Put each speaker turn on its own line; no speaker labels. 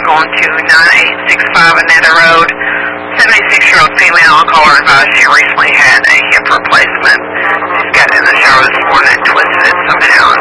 going to 9865 Anetta Road. 76-year-old female, I'll call her advised she recently had a hip replacement. She's got in the shower this morning and twisted it somehow and